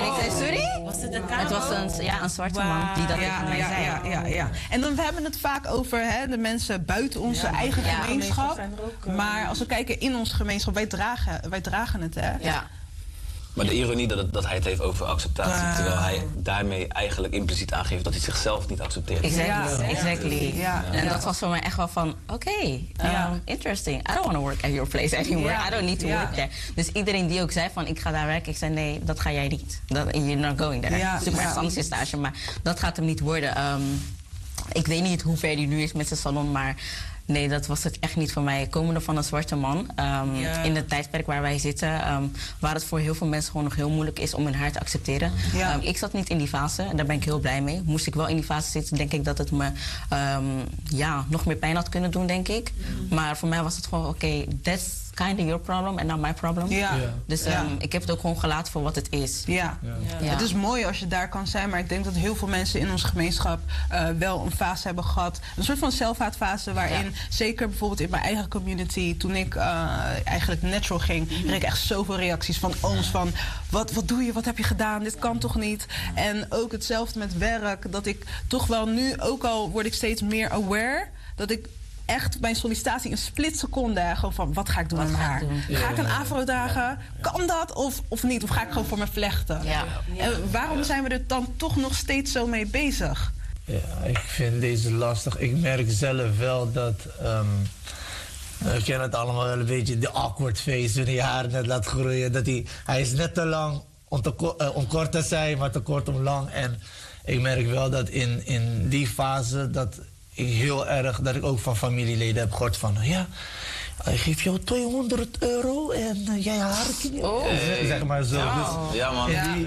En ik zei, sorry? Was het een kamer? Het was een zwarte man die dat tegen mij zei. Ja. En dan we hebben het vaak over de mensen buiten onze eigen gemeenschap. Maar als we kijken in onze gemeenschap, wij dragen het, hè? Ja. Maar de ironie dat hij het heeft over acceptatie, terwijl hij daarmee eigenlijk impliciet aangeeft dat hij zichzelf niet accepteert. Exactly. Ja. En dat was voor mij echt wel van, oké, interesting. I don't want to work at your place anymore. I don't need to work there. Dus iedereen die ook zei van, ik ga daar werken, ik zei, nee, dat ga jij niet. You're not going there. Zoek maar ergens anders in stage, maar dat gaat hem niet worden. Ik weet niet hoe ver hij nu is met zijn salon, maar nee, dat was het echt niet voor mij. Komende van een zwarte man, in het tijdperk waar wij zitten, waar het voor heel veel mensen gewoon nog heel moeilijk is om hun haar te accepteren. Ik zat niet in die fase en daar ben ik heel blij mee. Moest ik wel in die fase zitten, denk ik dat het me nog meer pijn had kunnen doen, denk ik. Maar voor mij was het gewoon, oké, that's kind of your problem and not my problem. Dus ik heb het ook gewoon gelaten voor wat het is. Het is mooi als je daar kan zijn, maar ik denk dat heel veel mensen in onze gemeenschap wel een fase hebben gehad. Een soort van zelfhaatfase waarin, zeker bijvoorbeeld in mijn eigen community, toen ik eigenlijk natural ging, kreeg ik echt zoveel reacties van ooms van, wat doe je, wat heb je gedaan, dit kan toch niet? En ook hetzelfde met werk, dat ik toch wel nu, ook al word ik steeds meer aware, dat ik echt mijn sollicitatie een split seconde gewoon van, wat ga ik doen met mijn haar? Ga ik een afro dragen? Kan dat of niet? Of ga ik gewoon voor me vlechten? En waarom zijn we er dan toch nog steeds zo mee bezig? Ja, ik vind deze lastig. Ik merk zelf wel dat we kennen het allemaal wel een beetje, de awkward face, wanneer je haar net laat groeien. Dat hij is net te lang om kort te zijn, maar te kort om lang. En ik merk wel dat in die fase dat ik heel erg, dat ik ook van familieleden heb gehoord van, ja, ik geef jou €200 en jij haar. Zeg maar zo. Ja, man.